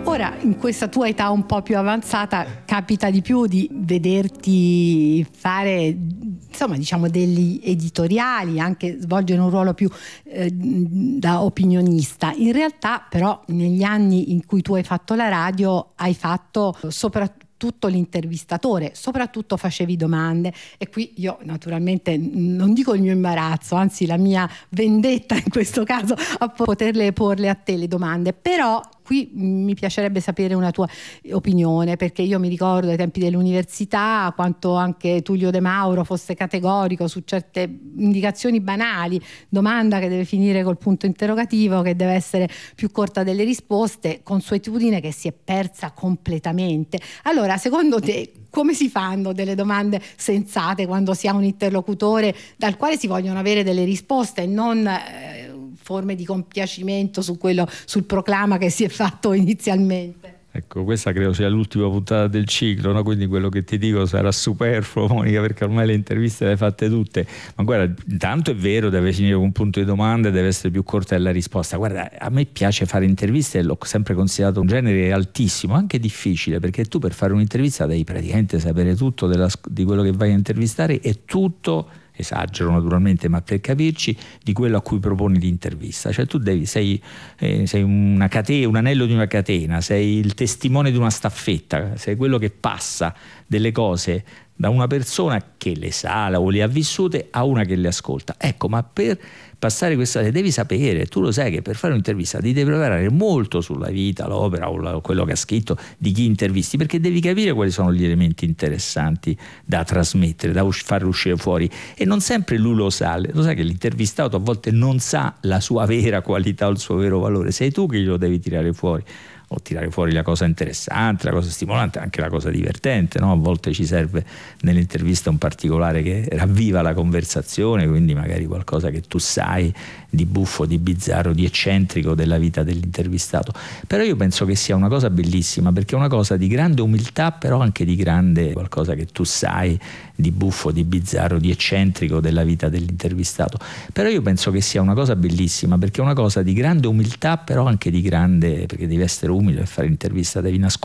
Ora, in questa tua età un po' più avanzata, capita di più di vederti fare, insomma, diciamo degli editoriali, anche svolgere un ruolo più da opinionista. In realtà, però, negli anni in cui tu hai fatto la radio, hai fatto soprattutto l'intervistatore, soprattutto facevi domande, e qui io naturalmente non dico il mio imbarazzo, anzi la mia vendetta in questo caso a poterle porle a te le domande, però qui mi piacerebbe sapere una tua opinione, perché io mi ricordo ai tempi dell'università quanto anche Tullio De Mauro fosse categorico su certe indicazioni banali, domanda che deve finire col punto interrogativo, che deve essere più corta delle risposte, consuetudine che si è persa completamente. Allora, secondo te come si fanno delle domande sensate quando si ha un interlocutore dal quale si vogliono avere delle risposte e non forme di compiacimento sul proclama che si è fatto inizialmente? Ecco, questa credo sia l'ultima puntata del ciclo, no? Quindi quello che ti dico sarà superfluo, Monica, perché ormai le interviste le hai fatte tutte. Ma guarda, intanto è vero, deve finire con un punto di domanda, deve essere più corta la risposta. Guarda, a me piace fare interviste e l'ho sempre considerato un genere altissimo, anche difficile, perché tu per fare un'intervista devi praticamente sapere tutto di quello che vai a intervistare e tutto, esagero naturalmente, ma per capirci, di quello a cui proponi l'intervista. Cioè tu sei una catena, un anello di una catena, sei il testimone di una staffetta, sei quello che passa delle cose da una persona che le sa o le ha vissute a una che le ascolta. Ecco, ma per passare questa devi sapere, tu lo sai che per fare un'intervista ti devi preparare molto sulla vita, l'opera o quello che ha scritto di chi intervisti, perché devi capire quali sono gli elementi interessanti da trasmettere, da far uscire fuori, e non sempre lui lo sa che l'intervistato a volte non sa la sua vera qualità o il suo vero valore, sei tu che glielo devi tirare fuori, o tirare fuori la cosa interessante, la cosa stimolante, anche la cosa divertente, no? A volte ci serve nell'intervista un particolare che ravviva la conversazione, quindi magari qualcosa che tu sai di buffo, di bizzarro, di eccentrico della vita dell'intervistato. Però io penso che sia una cosa bellissima, perché è una cosa di grande umiltà, però anche di grande qualcosa che tu sai di buffo, di bizzarro, di eccentrico della vita dell'intervistato. Però io penso che sia una cosa bellissima, perché è una cosa di grande umiltà, però anche di grande, perché devi essere umile e fare l'intervista, devi nascondere